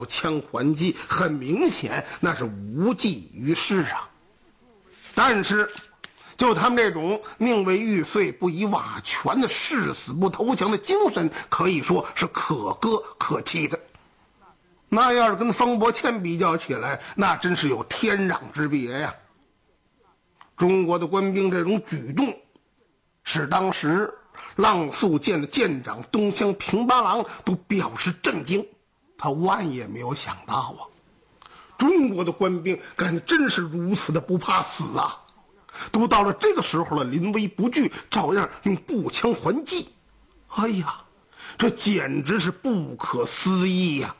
枪还击，很明显那是无济于事啊。但是就他们这种宁为玉碎不以瓦全的誓死不投降的精神，可以说是可歌可泣的。那要是跟方伯谦比较起来，那真是有天壤之别呀。中国的官兵这种举动，使当时浪速舰的舰长东乡平八郎都表示震惊。他万也没有想到啊，中国的官兵干的真是如此的不怕死啊！都到了这个时候了，临危不惧，照样用步枪还击。哎呀，这简直是不可思议呀！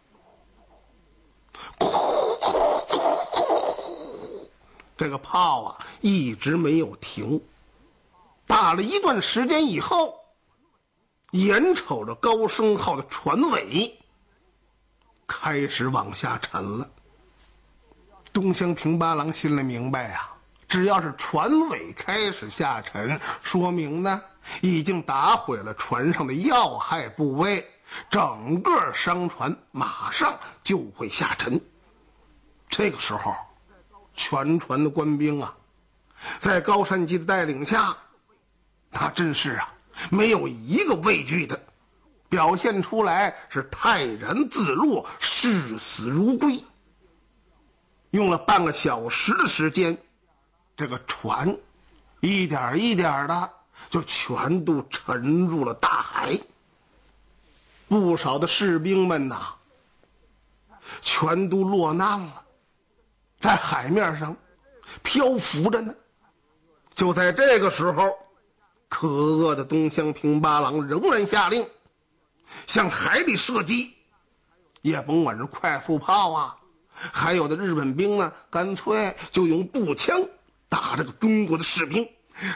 这个炮啊一直没有停，打了一段时间以后，眼瞅着高升号的船尾开始往下沉了。东乡平八郎心里明白啊，只要是船尾开始下沉，说明呢已经打毁了船上的要害部位，整个商船马上就会下沉。这个时候全船的官兵啊，在高善基的带领下，那真是啊没有一个畏惧的，表现出来是泰然自若，视死如归。用了半个小时的时间，这个船一点一点的就全都沉入了大海。不少的士兵们呐，全都落难了，在海面上漂浮着呢。就在这个时候，可恶的东乡平八郎仍然下令向海里射击，也甭管是快速炮啊，还有的日本兵呢，干脆就用步枪打这个中国的士兵。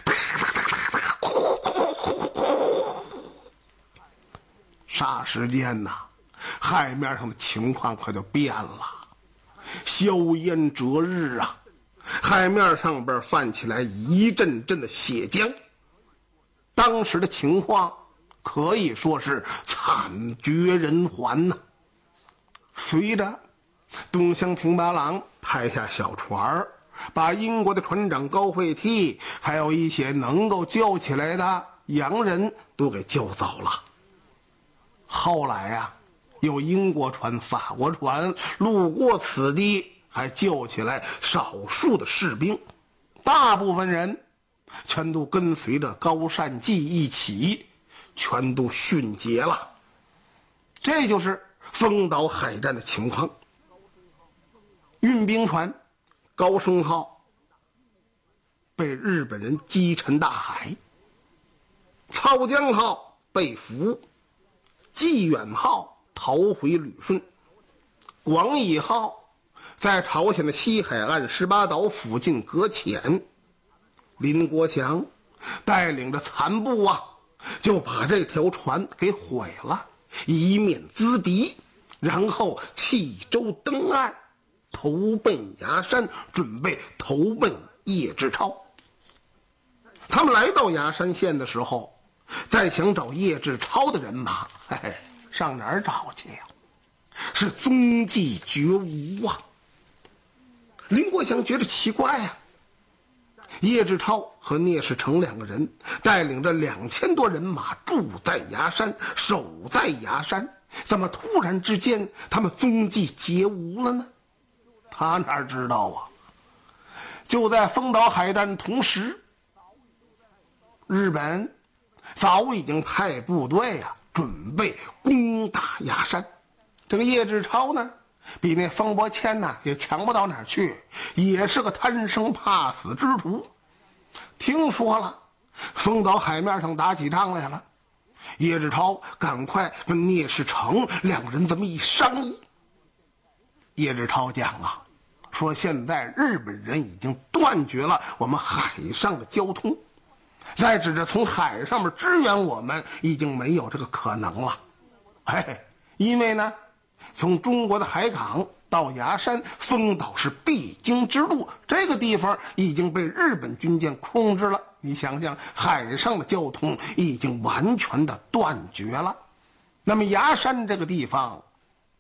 霎时间呐，海面上的情况可就变了，硝烟灼日啊，海面上边泛起来一阵阵的血浆。当时的情况可以说是惨绝人寰呐。随着东乡平八郎派下小船，把英国的船长高惠梯还有一些能够救起来的洋人都给救走了。后来啊，有英国船、法国船路过此地，还救起来少数的士兵，大部分人全都跟随着高善济一起，全都殉节了。这就是丰岛海战的情况。运兵船高升号被日本人击沉大海，操江号被俘，济远号逃回旅顺，广乙号在朝鲜的西海岸18岛附近搁浅。林国强带领着残部啊，就把这条船给毁了，以免资敌，然后弃舟登岸，投奔崖山，准备投奔叶志超。他们来到崖山县的时候，再想找叶志超的人马，上哪儿找去呀？是踪迹绝无啊！林国祥觉得奇怪呀，叶志超和聂士成两个人带领着2000多人马住在崖山，守在崖山，怎么突然之间他们踪迹皆无了呢？他哪知道啊，就在丰岛海战同时，日本早已经派部队啊准备攻打崖山。这个叶志超呢，比那方伯谦呢也强不到哪儿去，也是个贪生怕死之徒。听说了丰岛海面上打起仗来了，叶志超赶快跟聂士成两个人这么一商议。叶志超讲啊，说现在日本人已经断绝了我们海上的交通，再指着从海上面支援我们已经没有这个可能了。因为呢，从中国的海港到崖山，丰岛是必经之路，这个地方已经被日本军舰控制了。你想想，海上的交通已经完全的断绝了。那么崖山这个地方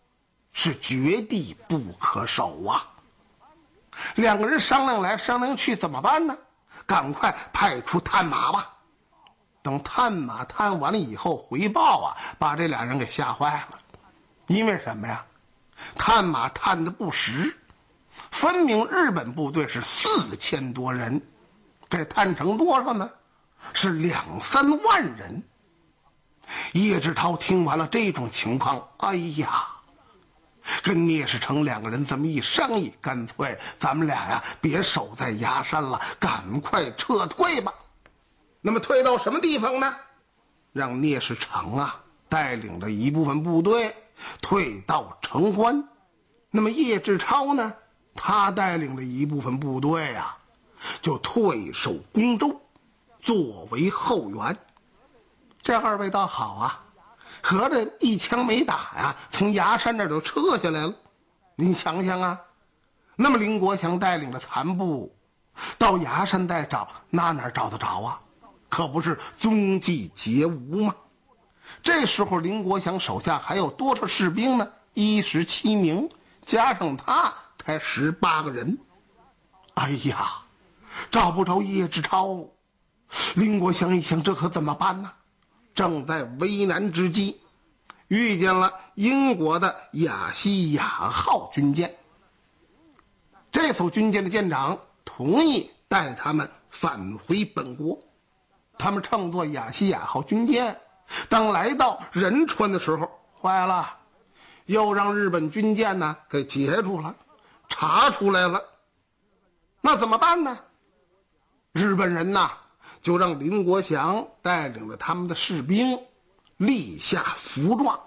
是绝地不可守啊。两个人商量来商量去，怎么办呢？赶快派出探马吧。等探马探完了以后回报啊，把这俩人给吓坏了。因为什么呀？探马探的不实，分明日本部队是4000多人，这探成多少呢？是2、3万人。叶志超听完了这种情况，哎呀，跟聂士成两个人这么一商议，干脆咱们俩呀别守在崖山了，赶快撤退吧。那么退到什么地方呢？让聂士成啊带领着一部分部队退到城关。那么叶志超呢，他带领着一部分部队啊就退守公州，作为后援。这二位倒好啊，合着一枪没打呀，从崖山那儿就撤下来了。您想想啊，那么林国祥带领着残部到崖山带找，哪找得着啊？可不是踪迹皆无吗？这时候林国祥手下还有多少士兵呢？17名，加上他才18个人。哎呀，找不着叶志超。林国祥一想，这可怎么办呢？正在为难之际，遇见了英国的亚细亚号军舰。这艘军舰的舰长同意带他们返回本国。他们乘坐亚细亚号军舰，当来到仁川的时候，坏了，又让日本军舰呢给截住了，查出来了。那怎么办呢？日本人呐就让林国祥带领着他们的士兵立下符状，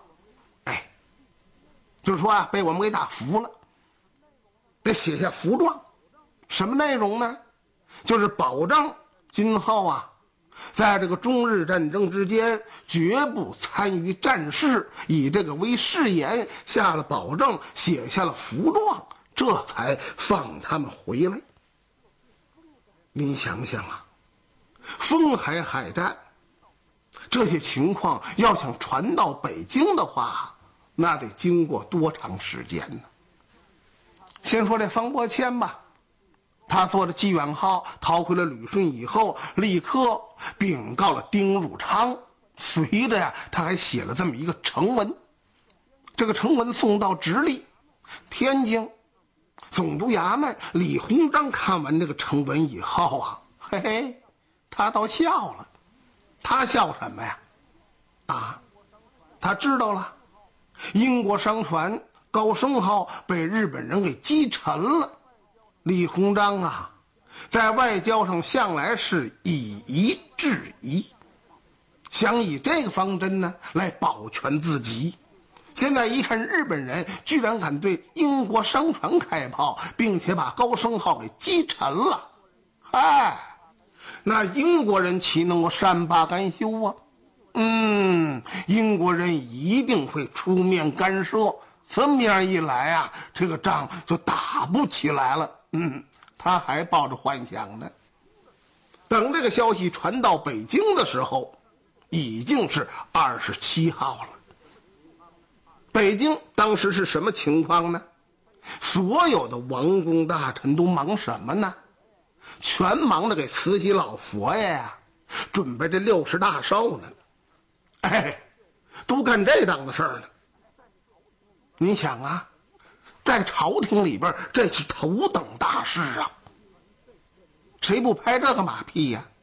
就是说啊，被我们给打服了，得写下符状。什么内容呢？就是保证今后啊在这个中日战争之间绝不参与战事，以这个为誓言，下了保证，写下了符状，这才放他们回来。您想想啊，封海海战这些情况要想传到北京的话，那得经过多长时间呢？先说这方伯谦吧，他坐着济远号逃回了旅顺以后，立刻禀告了丁汝昌，随着呀他还写了这么一个呈文。这个呈文送到直隶天津总督衙门，李鸿章看完这个呈文以后啊，嘿嘿，他倒笑了。他笑什么呀？他知道了，英国商船高升号被日本人给击沉了。李鸿章啊，在外交上向来是以夷制夷，想以这个方针呢来保全自己。现在一看日本人居然敢对英国商船开炮，并且把高升号给击沉了，那英国人岂能够善罢甘休啊？英国人一定会出面干涉，这么样一来啊，这个仗就打不起来了。他还抱着幻想呢。等这个消息传到北京的时候，已经是27号了。北京当时是什么情况呢？所有的王公大臣都忙什么呢？全忙着给慈禧老佛爷呀准备这60大寿呢。都干这档子事儿呢。你想啊，在朝廷里边这是头等大事啊，谁不拍这个马屁呀？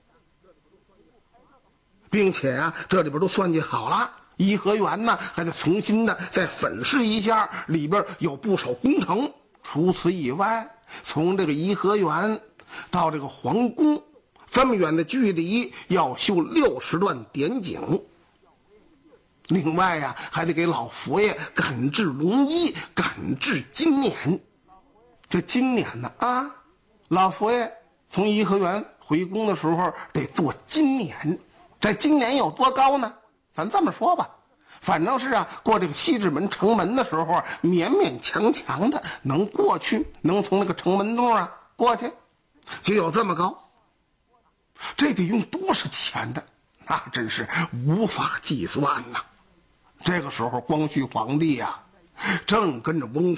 并且啊，这里边都算计好了，颐和园呢还得重新的再粉饰一下，里边有不少工程。除此以外，从这个颐和园到这个皇宫这么远的距离，要修60段点景。另外呀，还得给老佛爷赶制龙衣，赶制金辇。这金辇呢老佛爷从颐和园回宫的时候得做金辇。这金辇有多高呢？咱这么说吧，反正是过这个西直门城门的时候，勉勉强强的能过去，能从那个城门洞过去，就有这么高。这得用多少钱的？那真是无法计算呐。这个时候光绪皇帝正跟着翁